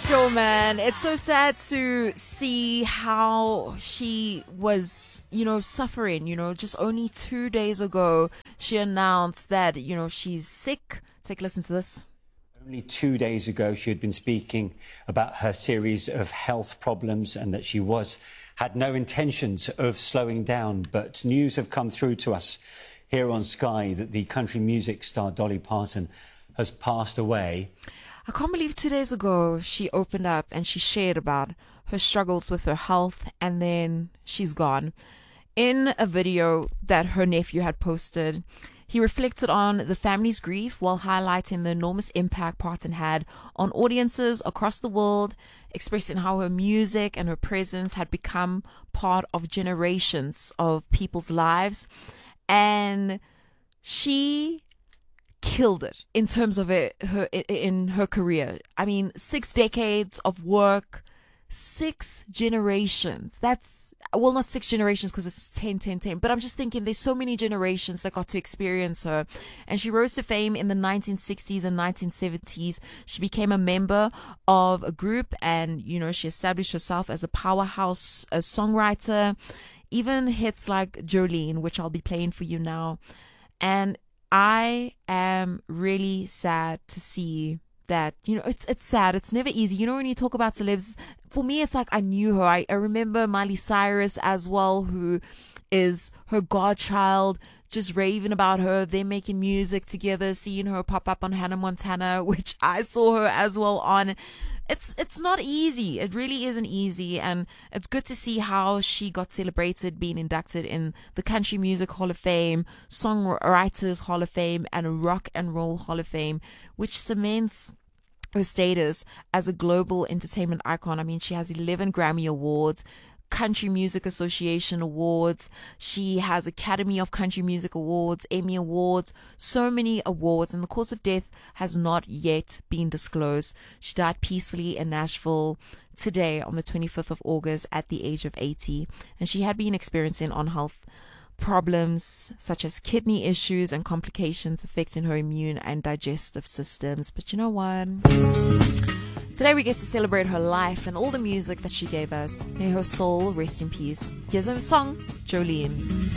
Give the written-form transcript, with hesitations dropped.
Sure, man. It's so sad to see how she was, suffering. Just only 2 days ago, she announced that, she's sick. Take a listen to this. Only 2 days ago, she had been speaking about her series of health problems and that she had no intentions of slowing down. But news have come through to us here on Sky that the country music star Dolly Parton has passed away. I can't believe 2 days ago she opened up and she shared about her struggles with her health, and then she's gone. In a video that her nephew had posted, he reflected on the family's grief while highlighting the enormous impact Parton had on audiences across the world, expressing how her music and her presence had become part of generations of people's lives. And she killed it in terms of in her career. I mean, 6 decades of work, 6 generations. Not 6 generations because it's 10. But I'm just thinking there's so many generations that got to experience her. And she rose to fame in the 1960s and 1970s. She became a member of a group and, she established herself as a powerhouse, a songwriter, even hits like Jolene, which I'll be playing for you now. And I am really sad to see that, it's sad. It's never easy. When you talk about celebs, for me, it's like I knew her. I remember Miley Cyrus as well, who is her godchild, just raving about her. They're making music together, seeing her pop up on Hannah Montana, which I saw her as well on. It's not easy. It really isn't easy. And it's good to see how she got celebrated, being inducted in the Country Music Hall of Fame, Songwriters Hall of Fame, and Rock and Roll Hall of Fame, which cements her status as a global entertainment icon. I mean, she has 11 Grammy Awards, Country Music Association Awards. She has Academy of Country Music Awards, Emmy Awards, so many awards, and the cause of death has not yet been disclosed. She died peacefully in Nashville today on the 25th of August at the age of 80, and she had been experiencing health problems such as kidney issues and complications affecting her immune and digestive systems. But you know what? Today we get to celebrate her life and all the music that she gave us. May her soul rest in peace. Here's her song, Jolene.